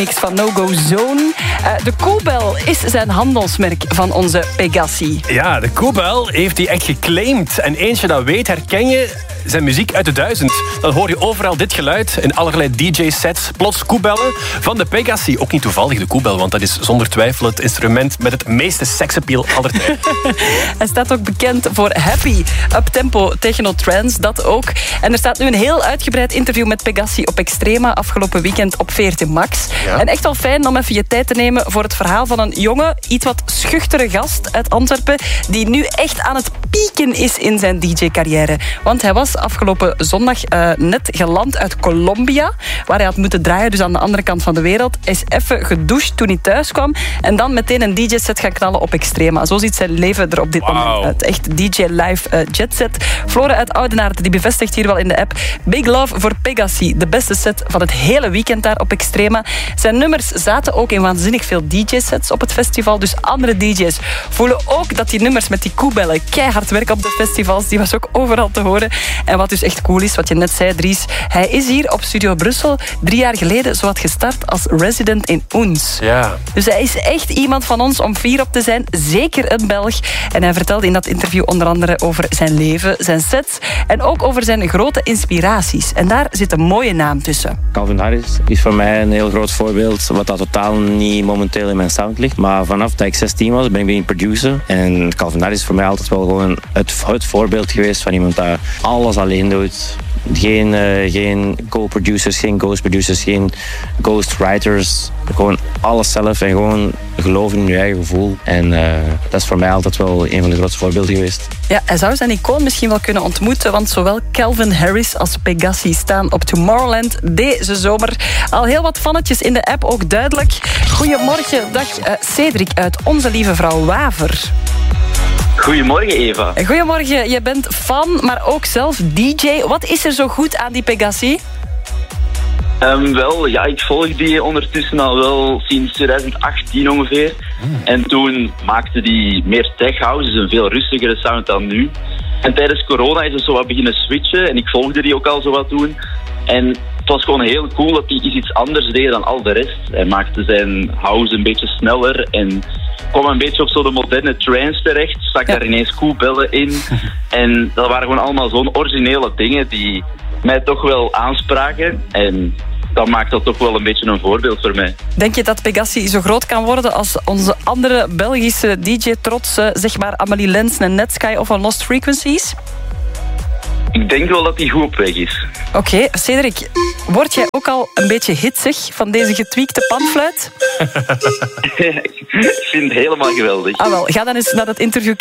Van No Go Zone. De koebel is zijn handelsmerk van onze Pegassi. Ja, de koebel heeft hij echt geclaimd. En eens je dat weet, herken je zijn muziek uit de 1000. Dan hoor je overal dit geluid in allerlei DJ-sets. Plots koebellen van de Pegassi. Ook niet toevallig de koebel, want dat is zonder twijfel het instrument met het meeste seksappeal aller tijden. Hij staat ook bekend voor happy, uptempo, techno-trance, dat ook. En er staat nu een heel uitgebreid interview met Pegassi op Extrema afgelopen weekend op VRT Max. Ja. En echt wel fijn om even je tijd te nemen voor het verhaal van een jonge, iets wat schuchtere gast uit Antwerpen, die nu echt aan het pieken is in zijn DJ-carrière. Want hij was afgelopen zondag net geland uit Colombia, waar hij had moeten draaien, dus aan de andere kant van de wereld. Hij is even gedoucht toen hij thuis kwam en dan meteen een DJ-set gaan knallen op Extrema. Zo ziet zijn leven er op dit moment uit. Echt DJ-live jetset. Flore uit Oudenaarde die bevestigt hier wel in de app: big love voor Pegassi. De beste set van het hele weekend daar op Extrema. Zijn nummers zaten ook in waanzinnig veel DJ-sets op het festival, dus andere DJ's voelen ook dat die nummers met die koebellen keihard werken op de festivals. Die was ook overal te horen. En wat dus echt cool is, wat je net zei, Dries, hij is hier op Studio Brussel 3 jaar geleden zowat gestart als resident in Oens. Ja. Dus hij is echt iemand van ons om fier op te zijn, zeker een Belg. En hij vertelde in dat interview onder andere over zijn leven, zijn sets en ook over zijn grote inspiraties. En daar zit een mooie naam tussen. Calvin Harris is voor mij een heel groot voorbeeld, wat dat totaal niet momenteel in mijn sound ligt. Maar vanaf dat ik 16 was, ben ik beginnen producer. En Calvin Harris is voor mij altijd wel gewoon het voorbeeld geweest van iemand dat alles alleen doet. Geen co-producers, geen ghost producers, geen ghostwriters. Gewoon alles zelf en gewoon geloven in je eigen gevoel. En dat is voor mij altijd wel een van de grootste voorbeelden geweest. Ja, hij zou zijn icoon misschien wel kunnen ontmoeten, want zowel Calvin Harris als Pegassi staan op Tomorrowland deze zomer. Al heel wat fannetjes in de app, ook duidelijk. Goedemorgen, dag Cedric uit Onze Lieve Vrouw Waver. Goedemorgen, Eva. Goedemorgen, je bent fan, maar ook zelf DJ. Wat is er zo goed aan die Pegassi? Wel, ja, ik volg die ondertussen al wel sinds 2018 ongeveer. En toen maakte die meer tech house, dus een veel rustigere sound dan nu. En tijdens corona is het zo wat beginnen switchen en ik volgde die ook al zo wat toen. En het was gewoon heel cool dat hij iets anders deed dan al de rest. Hij maakte zijn house een beetje sneller en kwam een beetje op zo de moderne trance terecht. Stak daar ineens koebellen in. En dat waren gewoon allemaal zo'n originele dingen die mij toch wel aanspraken. En dat maakt dat toch wel een beetje een voorbeeld voor mij. Denk je dat Pegassi zo groot kan worden als onze andere Belgische DJ-trotsen, zeg maar Amelie Lens, een Netsky of een Lost Frequencies? Ik denk wel dat hij goed op weg is. Oké, Cedric, word jij ook al een beetje hitsig van deze getweakte panfluit? Ik vind het helemaal geweldig. Ah wel, ga dan eens naar dat interview kijken